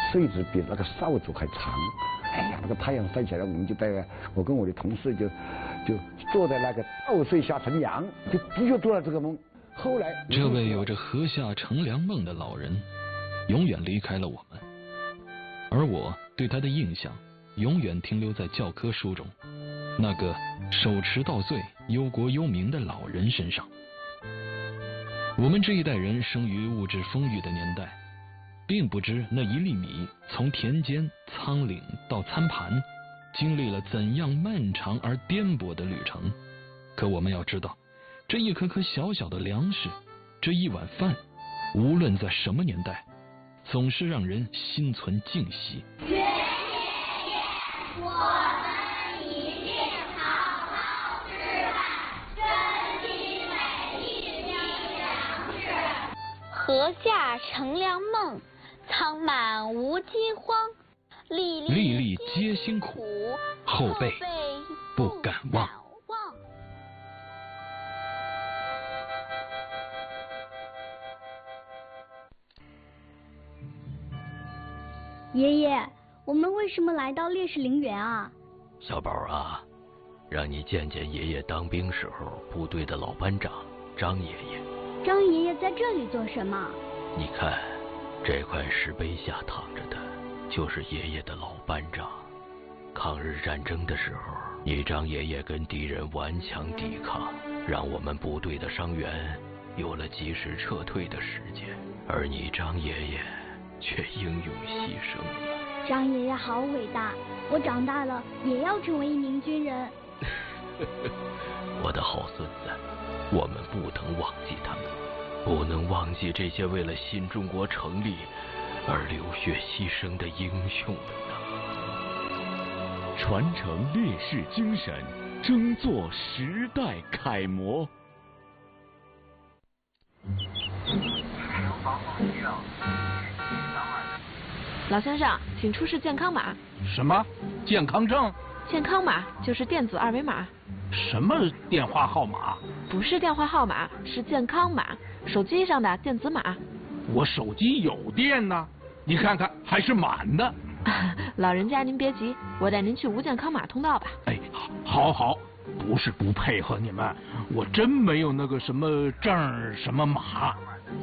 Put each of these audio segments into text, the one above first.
穗子比那个扫帚还长。哎呀，那个太阳晒起来，我跟我的同事就坐在那个稻穗下乘凉，就做了这个梦。后来， 这位有着禾下乘凉梦的老人，永远离开了我们，而我对他的印象永远停留在教科书中那个手持稻穗、忧国忧民的老人身上。我们这一代人生于物质丰裕的年代，并不知那一粒米从田间、仓廪到餐盘，经历了怎样漫长而颠簸的旅程。可我们要知道，这一颗颗小小的粮食，这一碗饭，无论在什么年代，总是让人心存敬惜。 爷爷，我们一定好好吃饭，珍惜每一粒粮食。 禾下乘凉梦，仓满无饥荒。粒粒皆辛苦，后辈不敢忘。 爷爷，我们为什么来到烈士陵园啊？ 小宝啊，让你见见爷爷当兵时候部队的老班长张爷爷。 张爷爷在这里做什么？ 你看，这块石碑下躺着的就是爷爷的老班长。抗日战争的时候，你张爷爷跟敌人顽强抵抗，让我们部队的伤员有了及时撤退的时间，而你张爷爷却英勇牺牲了。 张爷爷好伟大，我长大了也要成为一名军人。 我的好孙子，我们不能忘记他们，不能忘记这些为了新中国成立而流血牺牲的英雄们呐！ 传承烈士精神，争做时代楷模。 老先生，请出示健康码。 什么？健康证？ 健康码就是电子二维码。 什么电话号码？ 不是电话号码，是健康码，手机上的电子码。 我手机有电呢，你看看还是满的。 老人家您别急，我带您去无健康码通道吧。 哎，好，不是不配合你们，我真没有那个什么证什么码。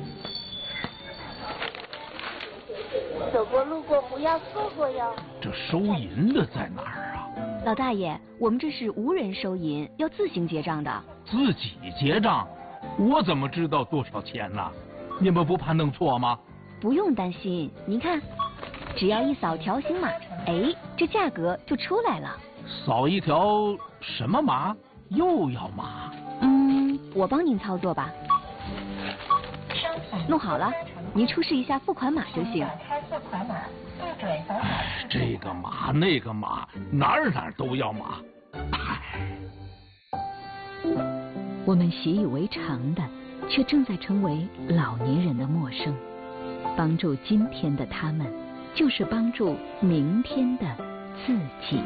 走过路过不要错过哟。 这收银的在哪儿啊？ 老大爷，我们这是无人收银，要自行结账的。 自己结账？我怎么知道多少钱呢？你们不怕弄错吗？ 不用担心，您看，只要一扫条形码，哎，这价格就出来了。 扫一条什么码？又要码？ 我帮您操作吧。弄好了，您出示一下付款码就行。 这个码那个码，哪儿都要码。 我们习以为常的，却正在成为老年人的陌生。帮助今天的他们，就是帮助明天的自己。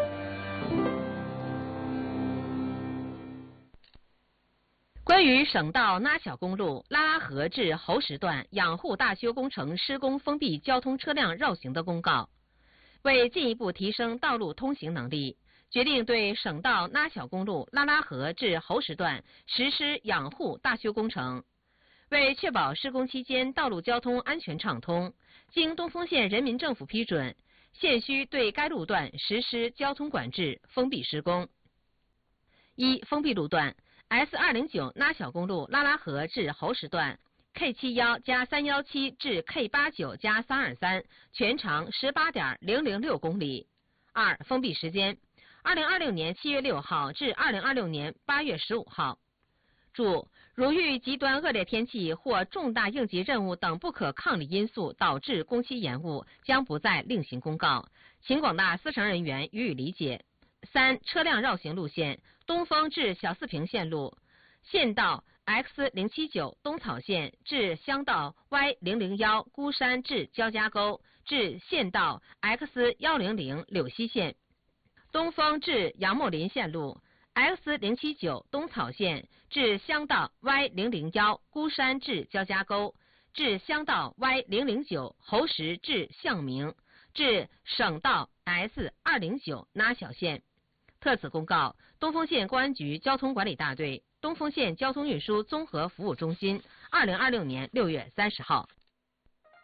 关于省道拉小公路拉拉河至侯石段养护大修工程施工封闭交通车辆绕行的公告，为进一步提升道路通行能力，决定对省道拉小公路拉拉河至侯石段实施养护大修工程。为确保施工期间道路交通安全畅通，经东丰县人民政府批准，现需对该路段实施交通管制，封闭施工。一、封闭路段S209拉小公路拉拉河至侯石段 K71加317至 K89加323，全长18.006公里。二、封闭时间2026年7月6号至2026年8月15号。注：如遇极端恶劣天气或重大应急任务等不可抗力因素导致工期延误，将不再另行公告，请广大司乘人员予以理解。三、车辆绕行路线：东风至小四平线路，县道 X079东草线至乡道 Y001孤山至焦家沟至县道 X100柳溪线；东风至杨木林线路 X079东草线至乡道 Y001孤山至焦家沟至乡道 Y009 侯石至向明，至省道 S209 拉小线。特此公告，东丰县公安局交通管理大队，东丰县交通运输综合服务中心，2026年6月30号。